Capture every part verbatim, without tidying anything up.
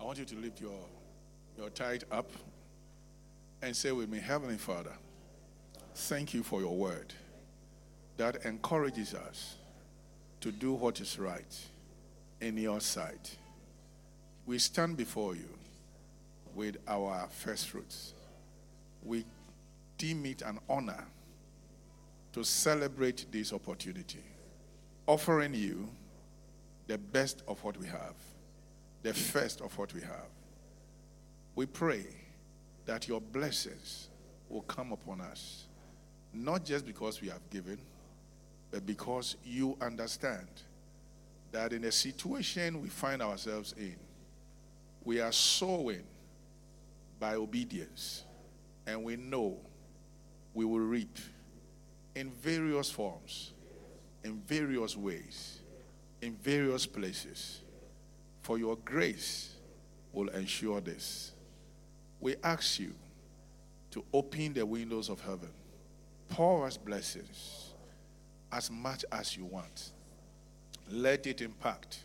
want you to lift your, your tithe up and say with me, Heavenly Father, thank you for your word that encourages us to do what is right in your sight. We stand before you with our first fruits. We deem it an honor to celebrate this opportunity, offering you the best of what we have, the first of what we have. We pray that your blessings will come upon us, not just because we have given, but because you understand that in a situation we find ourselves in, we are sowing by obedience, and we know we will reap in various forms, in various ways, in various places. For your grace will ensure this. We ask you to open the windows of heaven, pour us blessings as much as you want. Let it impact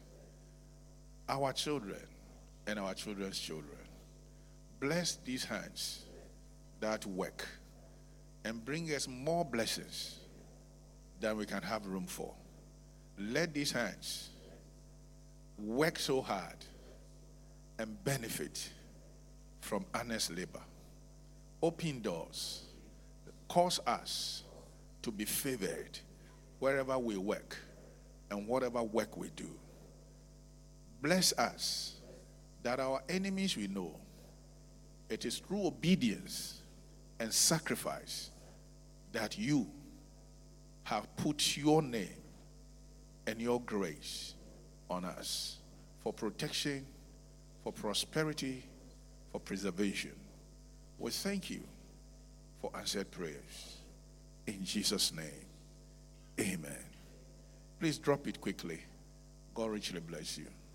our children and our children's children. Bless these hands that work and bring us more blessings than we can have room for. Let these hands work so hard and benefit from honest labor. Open doors. Cause us to be favored wherever we work and whatever work we do. Bless us that our enemies will know it is through obedience and sacrifice that you have put your name and your grace on us for protection, for prosperity, for preservation. We thank you for answered prayers. In Jesus' name, amen. Please drop it quickly. God richly bless you.